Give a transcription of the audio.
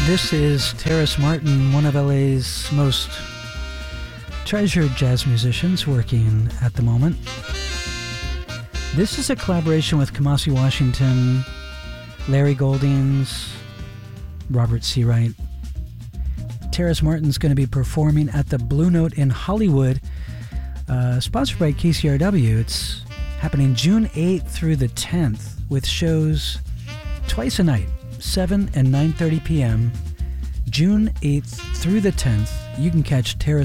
This is Terrace Martin, one of LA's most treasured jazz musicians working at the moment. This is a collaboration with Kamasi Washington, Larry Goldings, Robert Seawright. Terrace Martin's going to be performing at the Blue Note in Hollywood, sponsored by KCRW. It's happening June 8th through the 10th with shows twice a night, 7 and 9:30 p.m. June 8th through the 10th. You can catch Terrace